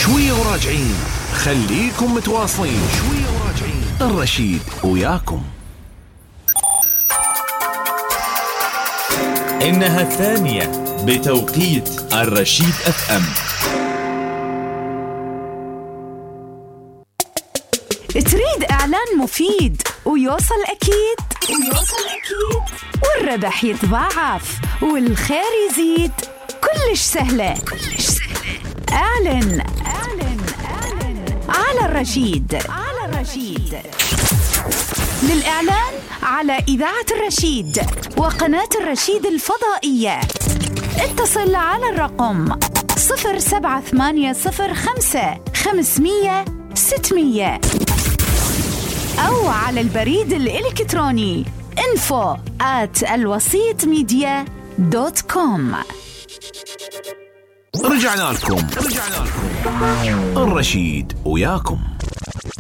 شوية وراجعين، خليكم متواصلين. شوية وراجعين، الرشيد وياكم. إنها الثانية بتوقيت الرشيد FM. تريد إعلان مفيد ويوصل أكيد والربح يتضاعف والخير يزيد، كلش سهلة. اعلن على الرشيد. للإعلان على إذاعة الرشيد وقناة الرشيد الفضائية اتصل على الرقم 07805 أو على البريد الإلكتروني info@alwasitmedia.com. رجعنا لكم. الرشيد وياكم.